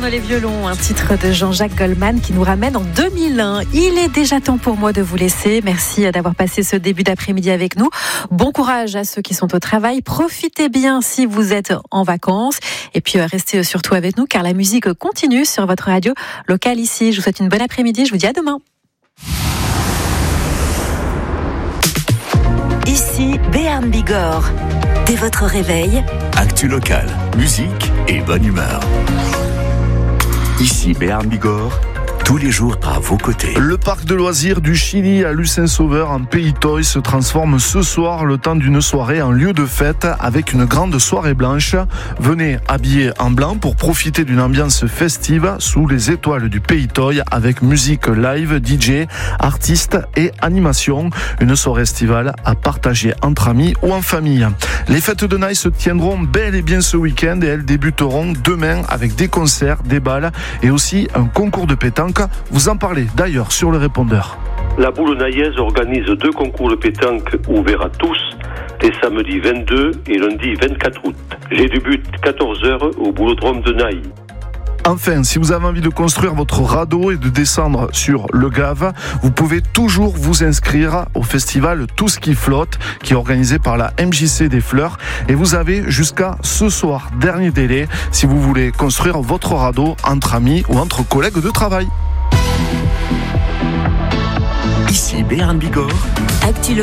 tournent les violons, un titre de Jean-Jacques Goldman qui nous ramène en 2001. Il est déjà temps pour moi de vous laisser. Merci d'avoir passé ce début d'après-midi avec nous. Bon courage à ceux qui sont au travail. Profitez bien si vous êtes en vacances. Et puis restez surtout avec nous car la musique continue sur votre radio locale ici. Je vous souhaite une bonne après-midi. Je vous dis à demain. Ici Béarn Bigorre. Dès votre réveil, actu locale, musique et bonne humeur. Ici Béarn Bigorre, tous les jours à vos côtés. Le parc de loisirs du Chili à Lucin-Sauveur en Pays Toy se transforme ce soir le temps d'une soirée en lieu de fête avec une grande soirée blanche. Venez habillés en blanc pour profiter d'une ambiance festive sous les étoiles du Pays Toy avec musique live, DJ, artistes et animation. Une soirée estivale à partager entre amis ou en famille. Les fêtes de Naï se tiendront bel et bien ce week-end et elles débuteront demain avec des concerts, des balles et aussi un concours de pétanque. Vous en parlez d'ailleurs sur le répondeur. La Boule Naïaise organise 2 concours de pétanque ouverts à tous les samedis 22 et lundi 24 août. J'ai du but 14h au Boulodrome de Naï. Enfin, si vous avez envie de construire votre radeau et de descendre sur le Gave, vous pouvez toujours vous inscrire au festival Tout ce qui flotte, qui est organisé par la MJC des Fleurs. Et vous avez jusqu'à ce soir, dernier délai, si vous voulez construire votre radeau entre amis ou entre collègues de travail. Ici Béarn Bigorre. actu